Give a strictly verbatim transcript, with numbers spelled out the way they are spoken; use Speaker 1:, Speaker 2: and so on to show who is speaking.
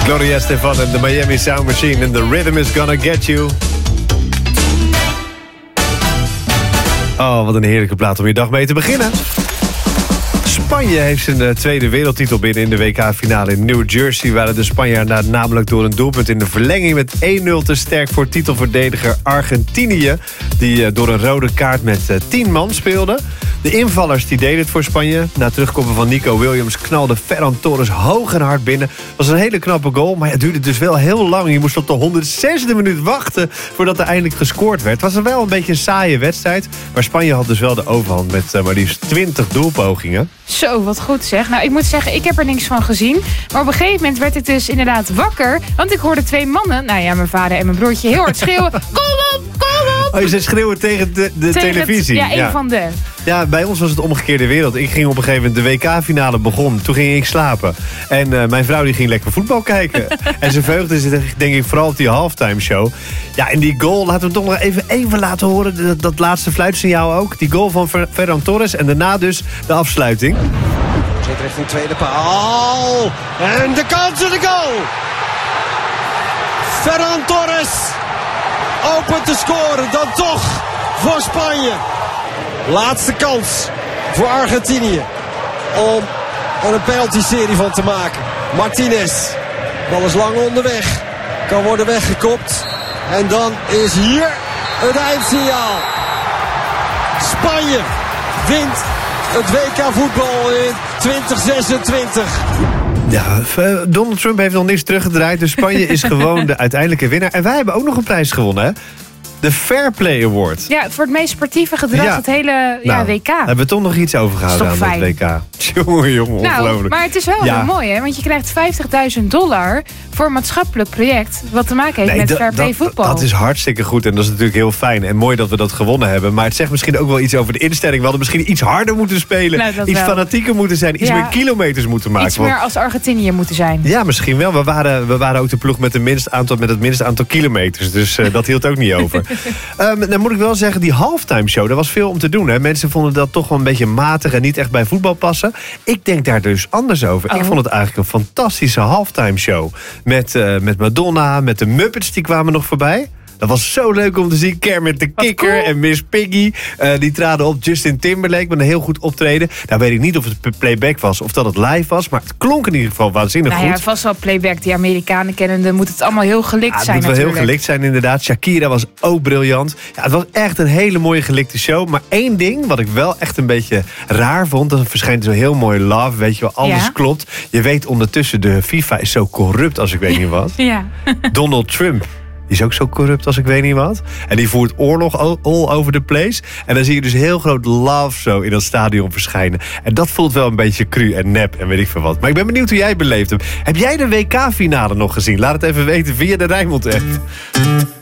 Speaker 1: Gloria Estefan en de Miami Sound Machine en The Rhythm Is Gonna Get You. Oh, wat een heerlijke plaat om je dag mee te beginnen. Spanje heeft zijn uh, tweede wereldtitel binnen in de W K-finale in New Jersey. Waren de Spanjaarden namelijk door een doelpunt in de verlenging met één nul te sterk voor titelverdediger Argentinië. Die uh, door een rode kaart met uh, tien man speelde. De invallers die deden het voor Spanje. Na terugkomen van Nico Williams knalde Ferran Torres hoog en hard binnen. Het was een hele knappe goal, maar het duurde dus wel heel lang. Je moest op de honderdzesde minuut wachten voordat er eindelijk gescoord werd. Het was wel een beetje een saaie wedstrijd. Maar Spanje had dus wel de overhand met uh, maar liefst twintig doelpogingen.
Speaker 2: Zo, wat goed zeg. Nou, ik moet zeggen, ik heb er niks van gezien. Maar op een gegeven moment werd ik dus inderdaad wakker. Want ik hoorde twee mannen, nou ja, mijn vader en mijn broertje, heel hard schreeuwen. Kom op, kom op!
Speaker 1: Oh, je zei schreeuwen tegen de, de
Speaker 2: tegen
Speaker 1: televisie?
Speaker 2: Het, ja, een ja. van de.
Speaker 1: Ja, bij ons was het omgekeerde wereld. Ik ging op een gegeven moment, de W K-finale begon. Toen ging ik slapen. En uh, mijn vrouw die ging lekker voetbal kijken. En ze verheugde zich denk ik vooral op die halftime show. Ja, en die goal, laten we het toch nog even, even laten horen. Dat, dat laatste fluitsignaal ook. Die goal van Fer- Ferran Torres. En daarna dus de afsluiting.
Speaker 3: Zit richting tweede paal. En de kans en de goal. Ferran Torres opent te scoren. Dan toch voor Spanje. Laatste kans voor Argentinië om er een penalty-serie van te maken. Martinez, bal is lang onderweg, kan worden weggekopt. En dan is hier het eindsignaal. Spanje wint het W K voetbal in twintig zesentwintig.
Speaker 1: Ja, Donald Trump heeft nog niks teruggedraaid. Dus Spanje is gewoon de uiteindelijke winnaar. En wij hebben ook nog een prijs gewonnen, hè? De Fair Play Award.
Speaker 2: Ja, voor het meest sportieve gedrag ja. het hele ja,
Speaker 1: nou,
Speaker 2: W K.
Speaker 1: Hebben we toch nog iets overgehouden aan
Speaker 2: fijn.
Speaker 1: het W K. Jongen, jongen,
Speaker 2: nou,
Speaker 1: ongelooflijk.
Speaker 2: Maar het is wel ja. heel mooi, hè? Want je krijgt vijftigduizend dollar voor een maatschappelijk project wat te maken heeft nee, met da, Fair Play
Speaker 1: dat,
Speaker 2: voetbal.
Speaker 1: Dat is hartstikke goed en dat is natuurlijk heel fijn. En mooi dat we dat gewonnen hebben. Maar het zegt misschien ook wel iets over de instelling. We hadden misschien iets harder moeten spelen. Nou, iets wel. fanatieker moeten zijn. Iets ja. meer kilometers moeten maken.
Speaker 2: Iets meer als Argentinië moeten zijn.
Speaker 1: Ja, misschien wel. We waren, we waren ook de ploeg met, de minst aantal, met het minste aantal kilometers. Dus uh, dat hield ook niet over. um, dan moet ik wel zeggen, die halftime show, daar was veel om te doen. Hè? Mensen vonden dat toch wel een beetje matig en niet echt bij voetbal passen. Ik denk daar dus anders over. Oh. Ik vond het eigenlijk een fantastische halftime show. Met, uh, met Madonna, met de Muppets, die kwamen nog voorbij. Dat was zo leuk om te zien. Kermit de Kikker cool. en Miss Piggy. Uh, die traden op. Justin Timberlake met een heel goed optreden. Nou weet ik niet of het playback was of dat het live was. Maar het klonk in ieder geval waanzinnig
Speaker 2: nou
Speaker 1: goed.
Speaker 2: Ja, vast wel playback. Die Amerikanen kennende moet het allemaal heel gelikt ja, zijn
Speaker 1: Het moet
Speaker 2: natuurlijk.
Speaker 1: wel heel gelikt zijn inderdaad. Shakira was ook briljant. Ja, het was echt een hele mooie gelikte show. Maar één ding wat ik wel echt een beetje raar vond. Dat verschijnt zo heel mooi love. Weet je wel, alles ja. klopt. Je weet ondertussen, de FIFA is zo corrupt als ik weet niet wat.
Speaker 2: Ja.
Speaker 1: Donald Trump. Die is ook zo corrupt als ik weet niet wat. En die voert oorlog all over the place. En dan zie je dus heel groot love zo in dat stadion verschijnen. En dat voelt wel een beetje cru en nep en weet ik veel wat. Maar ik ben benieuwd hoe jij het beleefd hebt. Heb jij de W K-finale nog gezien? Laat het even weten via de Rijnmond-app.